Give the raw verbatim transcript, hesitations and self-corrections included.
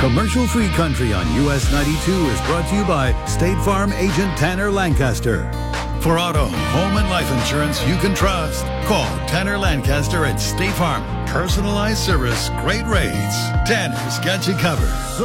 Commercial-free country on U S ninety-two is brought to you by State Farm agent Tanner Lancaster. For auto, home, and life insurance you can trust, call Tanner Lancaster at State Farm. Personalized service, great rates. Tanner's got you covered.